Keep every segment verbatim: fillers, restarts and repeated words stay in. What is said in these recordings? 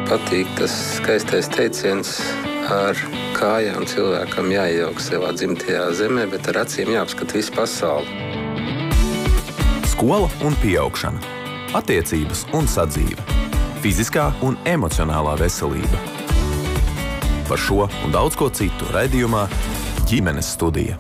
patīk tas skaistais teiciens ar kājām cilvēkam jāiejauk savā dzimtajā zemē, bet ar acīm jāapskata visu pasauli. Skola un pieaugšana, attiecības un sadzīve, fiziskā un emocionālā veselība. Par šo un daudz ko citu raidījumā Ģimenes studija.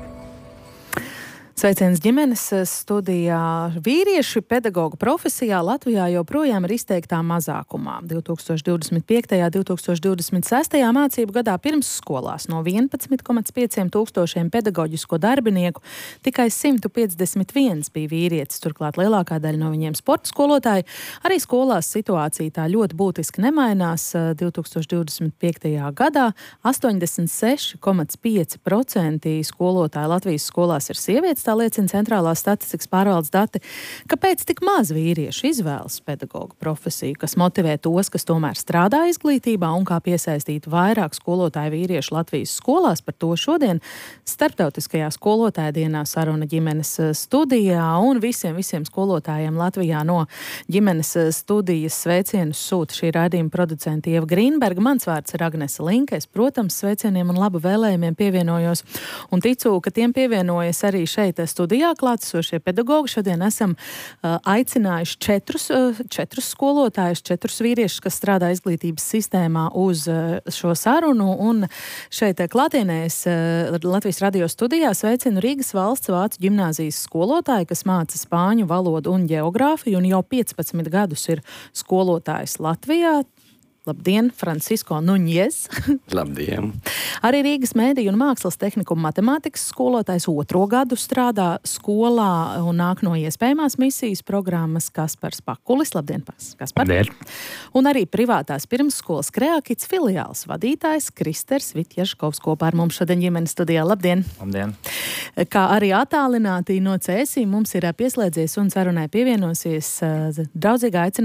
Sveiciens ģimenes studijā. Vīrieši pedagogu profesijā Latvijā joprojām ir izteiktā mazākumā. divtūkstoš divdesmit piektajā un divtūkstoš divdesmit sestajā mācību gadā pirmsskolās no vienpadsmit komats pieci tūkstošiem pedagoģisko darbinieku tikai simt piecdesmit viens bija vīrietis. Turklāt lielākā daļa no viņiem sporta skolotāji. Arī skolās situācija tā ļoti būtiski nemainās. divtūkstoš divdesmit piektajā gadā astoņdesmit seši komats pieci procenti skolotāji Latvijas skolās ir sievietes. Tā liecina centrālās statistikas pārvaldes dati. Kāpēc tik maz vīriešu izvēlas pedagogu profesiju, kas motivē tos, kas tomēr strādā izglītībā, un kā piesaistīt vairāk skolotāju vīriešu Latvijas skolās? Par to šodien Starptautiskajā skolotāja dienā saruna Ģimenes studijā, un visiem, visiem skolotājiem Latvijā no Ģimenes studijas sveicienus sūta šī raidījuma producente Ieva Grīnberga. Mans vārds ir Agnese Linke. Es, protams, sveicieniem un labu vēlējumiem pievienojos, un ticu, ka tiem pievienojas arī šeit studijā klātesošie pedagogi. Šodien esam uh, aicinājuši četrus, uh, četrus skolotājus, četrus vīriešus, kas strādā izglītības sistēmā uz uh, šo sarunu. Un šeit uh, klātienēs uh, Latvijas radio studijā sveicinu Rīgas valsts vācu ģimnāzijas skolotāju, kas māca spāņu valodu un ģeogrāfiju, un jau piecpadsmit gadus ir skolotājs Latvijā. Labdien, Francisko Nuņez. Labdien. Arī Rīgas mēdīju un mākslas tehnikuma matemātikas skolotājs otro gadu strādā skolā un nāk no iespējamās misijas programmas Kaspars Pakulis. Labdien, Kaspar. Labdien. Un arī privātās pirmsskolas Kreakits filiāls vadītājs Kristers Vitjaškovs kopā ar mums šodien Ģimenes studijā. Labdien. Labdien. Kā arī attālināti no C S I mums ir pieslēdzies un sarunai pievienosies draudzīgā aicinājuma